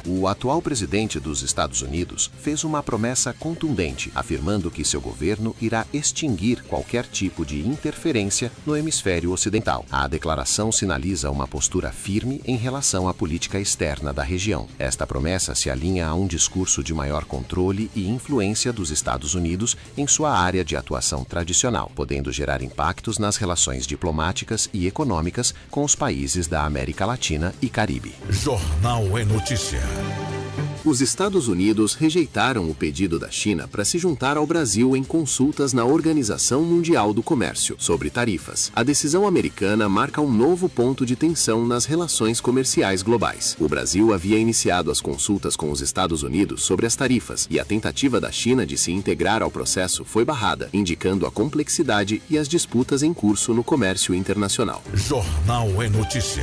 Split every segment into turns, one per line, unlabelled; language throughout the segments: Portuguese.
O atual presidente dos Estados Unidos fez uma promessa contundente, afirmando que seu governo irá extinguir qualquer tipo de interferência no hemisfério ocidental. A declaração sinaliza uma postura firme em relação à política externa da região. Esta promessa se alinha a um discurso de maior controle e influência dos Estados Unidos em sua área de atuação tradicional, podendo gerar impactos nas relações diplomáticas e econômicas com os países da América Latina e Caribe.
Jornal é Notícia.
Os Estados Unidos rejeitaram o pedido da China para se juntar ao Brasil em consultas na Organização Mundial do Comércio sobre tarifas. A decisão americana marca um novo ponto de tensão nas relações comerciais globais. O Brasil havia iniciado as consultas com os Estados Unidos sobre as tarifas e a tentativa da China de se integrar ao processo foi barrada, indicando a complexidade e as disputas em curso no comércio internacional.
Jornal é Notícia.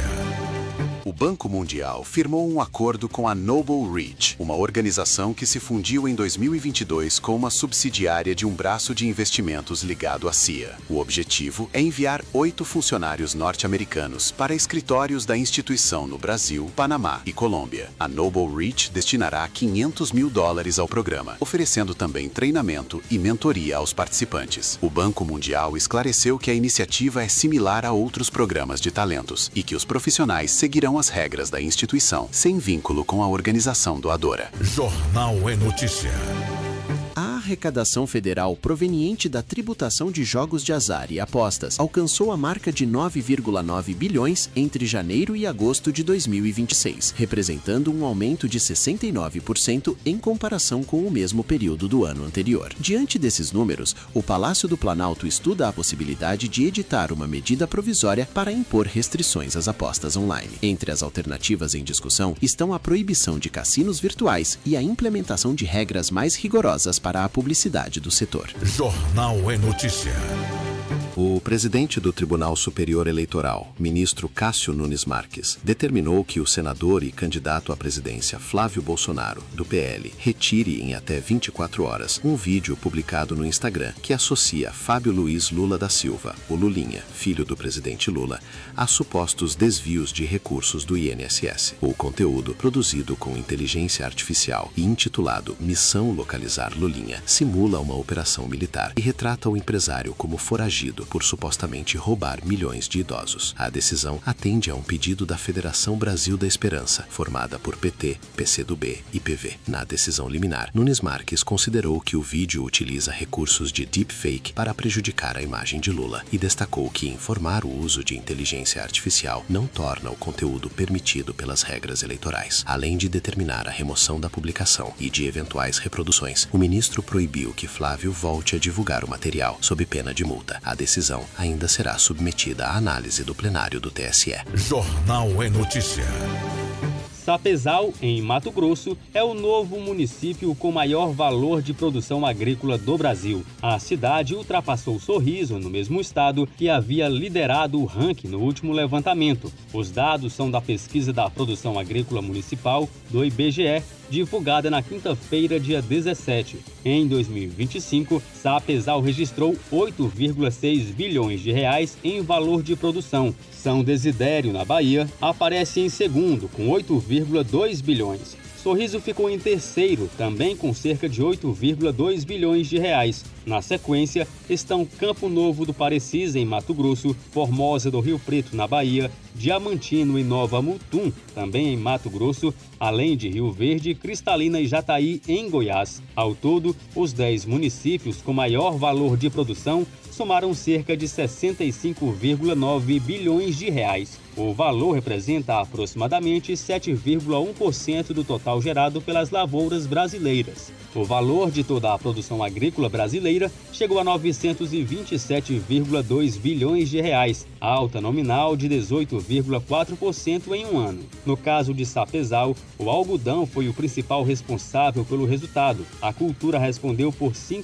O Banco Mundial firmou um acordo com a Noble Reach, uma organização que se fundiu em 2022 com uma subsidiária de um braço de investimentos ligado à CIA. O objetivo é enviar 8 funcionários norte-americanos para escritórios da instituição no Brasil, Panamá e Colômbia. A Noble Reach destinará $500 mil ao programa, oferecendo também treinamento e mentoria aos participantes. O Banco Mundial esclareceu que a iniciativa é similar a outros programas de talentos e que os profissionais seguirão as regras da instituição, sem vínculo com a organização doadora.
Jornal é Notícia.
A arrecadação federal proveniente da tributação de jogos de azar e apostas alcançou a marca de 9,9 bilhões entre janeiro e agosto de 2026, representando um aumento de 69% em comparação com o mesmo período do ano anterior. Diante desses números, o Palácio do Planalto estuda a possibilidade de editar uma medida provisória para impor restrições às apostas online. Entre as alternativas em discussão estão a proibição de cassinos virtuais e a implementação de regras mais rigorosas para a publicidade do setor.
Jornal é Notícia.
O presidente do Tribunal Superior Eleitoral, ministro Cássio Nunes Marques, determinou que o senador e candidato à presidência Flávio Bolsonaro, do PL, retire em até 24 horas um vídeo publicado no Instagram que associa Fábio Luiz Lula da Silva, o Lulinha, filho do presidente Lula, a supostos desvios de recursos do INSS. O conteúdo, produzido com inteligência artificial e intitulado Missão Localizar Lulinha, simula uma operação militar e retrata o empresário como foragido por supostamente roubar milhões de idosos. A decisão atende a um pedido da Federação Brasil da Esperança, formada por PT, PCdoB e PV. Na decisão liminar, Nunes Marques considerou que o vídeo utiliza recursos de deepfake para prejudicar a imagem de Lula e destacou que informar o uso de inteligência artificial não torna o conteúdo permitido pelas regras eleitorais. Além de determinar a remoção da publicação e de eventuais reproduções, o ministro proibiu que Flávio volte a divulgar o material, sob pena de multa. A decisão ainda será submetida à análise do plenário do TSE.
Jornal é Notícia.
Sapezal, em Mato Grosso, é o novo município com maior valor de produção agrícola do Brasil. A cidade ultrapassou Sorriso, no mesmo estado, que havia liderado o ranking no último levantamento. Os dados são da pesquisa da produção agrícola municipal do IBGE, divulgada na quinta-feira, dia 17. Em 2025, Sapezal registrou 8,6 bilhões de reais em valor de produção. São Desidério, na Bahia, aparece em segundo, com 8,2 bilhões. Sorriso ficou em terceiro, também com cerca de 8,2 bilhões de reais. Na sequência, estão Campo Novo do Parecis, em Mato Grosso, Formosa do Rio Preto, na Bahia, Diamantino e Nova Mutum, também em Mato Grosso, além de Rio Verde, Cristalina e Jataí, em Goiás. Ao todo, os 10 municípios com maior valor de produção somaram cerca de 65,9 bilhões de reais. O valor representa aproximadamente 7,1% do total gerado pelas lavouras brasileiras. O valor de toda a produção agrícola brasileira chegou a 927,2 bilhões de reais, alta nominal de 18,4% em um ano. No caso de Sapezal, o algodão foi o principal responsável pelo resultado. A cultura respondeu por